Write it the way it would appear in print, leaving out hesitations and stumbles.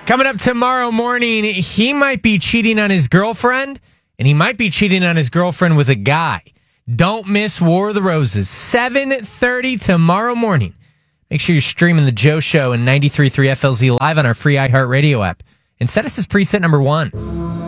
Coming up tomorrow morning, he might be cheating on his girlfriend, and he might be cheating on his girlfriend with a guy. Don't miss War of the Roses, 7:30 tomorrow morning. Make sure you're streaming The Joe Show and 93.3 FLZ live on our free iHeartRadio app. And set us as preset number 1.